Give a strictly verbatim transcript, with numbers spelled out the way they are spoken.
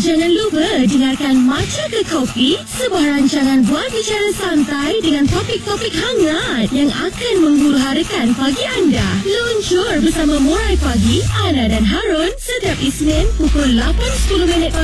Jangan lupa dengarkan Maca ke Kopi, sebuah rancangan buat bicara santai dengan topik-topik hangat yang akan menghuru-harakan pagi anda. Luncur bersama Murai Pagi, Ana dan Harun setiap Isnin pukul lapan sepuluh minit